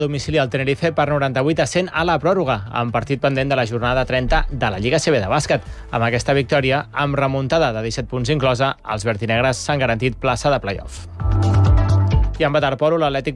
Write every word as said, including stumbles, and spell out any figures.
domicili al Tenerife per noranta-vuit a cent a la pròrroga, en partit pendent de la jornada trenta de la Lliga A C B de bàsquet. Amb aquesta victòria, amb remuntada de disset punts inclosa, els vertinegres s'han garantit plaça de play-off. I en waterpolo, l'Atlètic